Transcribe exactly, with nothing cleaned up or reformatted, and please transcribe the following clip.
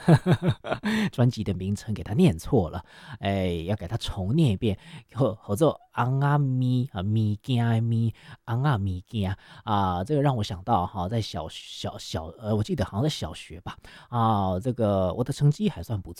专辑的名称给它念错了，哎，要给它重念一遍，合合作昂啊咪啊咪惊的咪昂啊咪惊啊，这个让我想到哈，在小小小呃，我记得好像在小学吧，啊，这个我的成绩还算不错。